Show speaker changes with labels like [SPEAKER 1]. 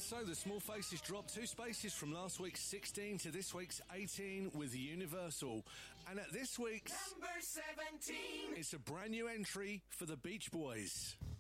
[SPEAKER 1] So the Small Faces dropped 2 spaces from last week's 16 to this week's 18 with Universal. And at this week's
[SPEAKER 2] number 17,
[SPEAKER 1] it's a brand new entry for the Beach Boys.